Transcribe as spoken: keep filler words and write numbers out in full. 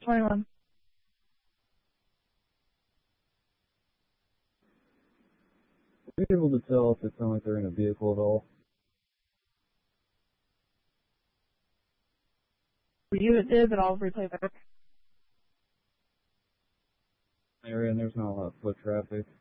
twenty-one. Are you able to tell if it sounds like they're in a vehicle at all? For you it did, but I'll replay back. Area and there's not a lot of foot traffic.